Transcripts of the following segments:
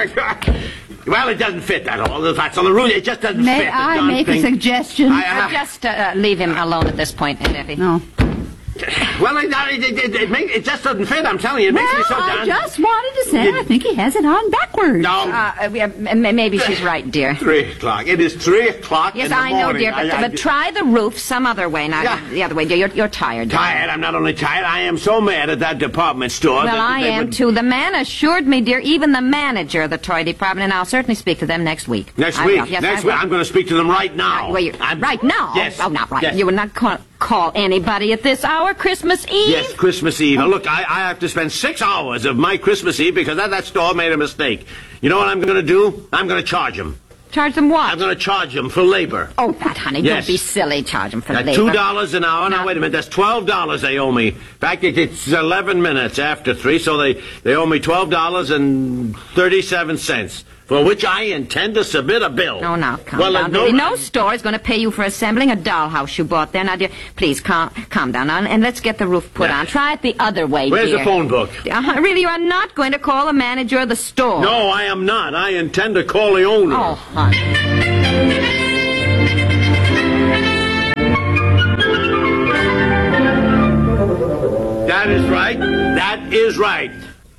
Well, it doesn't fit at all. The facts on the roof, it just doesn't fit. May I make a suggestion? Just leave him alone at this point, Effie. No. Well, it just doesn't fit. I'm telling you, it makes me so I down. just wanted to say I think he has it on backwards. No. Maybe she's right, dear. 3 o'clock. It is 3 o'clock Yes, in the I know, morning. dear, but try the roof some other way. Not the other way, dear. You're tired. Dear. Tired? I'm not only tired. I am so mad at that department store. Well, I am, too. The man assured me, dear, even the manager of the toy department, and I'll certainly speak to them next week. Next week? Yes, next week? I'm going to speak to them right now. Right now? Yes. Oh, not right. Yes. You would not call anybody at this hour, Christmas Eve? Yes, Christmas Eve. Now, look, I have to spend 6 hours of my Christmas Eve because that store made a mistake. You know what I'm going to do? I'm going to charge them. Charge them what? I'm going to charge them for labor. Oh, Pat, honey, yes. Don't be silly. Charge them for labor. $2 an hour. Now, wait a minute. That's $12 they owe me. In fact, it's 11 minutes after 3, so they owe me $12.37. For which I intend to submit a bill. Oh, now, calm down. No store is going to pay you for assembling a dollhouse you bought there. Now, dear, please, calm down now, and let's get the roof put on. Try it the other way, Where's dear. the phone book? Really, you are not going to call the manager of the store. No, I am not. I intend to call the owner. Oh, honey. That is right. That is right.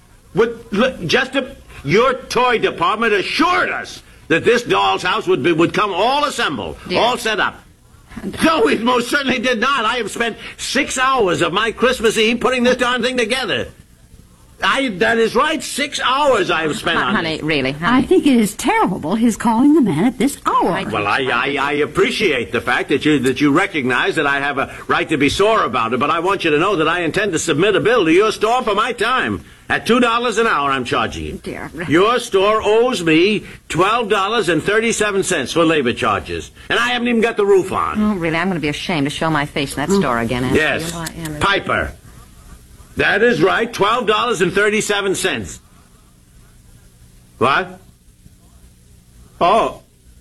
Your toy department assured us that this doll's house would come all assembled, all set up. No, we most certainly did not. I have spent 6 hours of my Christmas Eve putting this darn thing together. That is right. 6 hours I have spent on Honey, it. really, honey. I think it is terrible his calling the man at this hour. Well, I appreciate the fact that you recognize that I have a right to be sore about it, but I want you to know that I intend to submit a bill to your store for my time. At $2 an hour, I'm charging you. Dear. Your store owes me $12.37 for labor charges, and I haven't even got the roof on. Oh, really, I'm going to be ashamed to show my face in that store again. Yes, Piper. That is right, $12.37. What? Oh.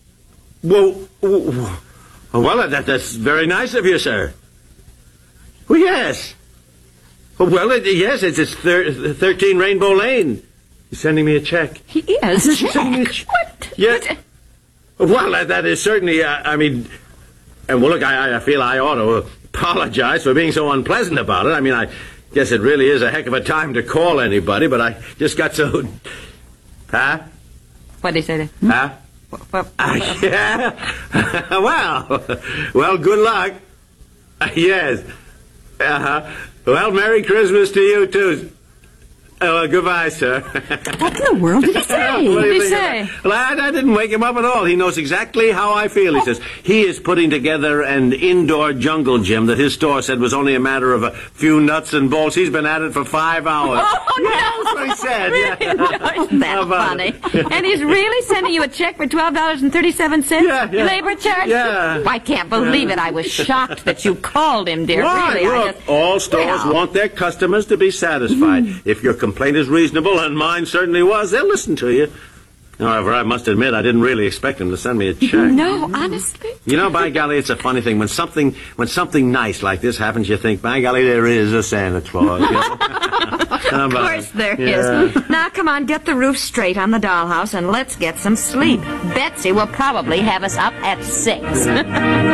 Well, that's very nice of you, sir. Well, yes. Well, yes, it's 13 Rainbow Lane. He's sending me a check. He is? A check? What? Yes. Well, that is certainly, and well, look, I feel I ought to apologize for being so unpleasant about it. I mean, I guess it really is a heck of a time to call anybody, but I just got so... Huh? What did he say? Huh? Yeah. Well, good luck. Yes. Uh-huh. Well, Merry Christmas to you, too. Goodbye, sir. What in the world did he say? What did he say? Well, I didn't wake him up at all. He knows exactly how I feel, he says. He is putting together an indoor jungle gym that his store said was only a matter of a few nuts and bolts. He's been at it for 5 hours. Oh, no. That's what he said. Really? Yeah. Isn't that funny? And he's really sending you a check for $12.37? Yeah. Labor charge? Yeah. I can't believe it. I was shocked that you called him, dear. Why? Really, Look, all stores want their customers to be satisfied. If your complaint is reasonable, and mine certainly was, they'll listen to you. However, I must admit, I didn't really expect them to send me a check. No, honestly. You know, by golly, it's a funny thing. When something nice like this happens, you think, by golly, there is a Santa Claus. You know? Of course there is. Now, come on, get the roof straight on the dollhouse, and let's get some sleep. Betsy will probably have us up at 6.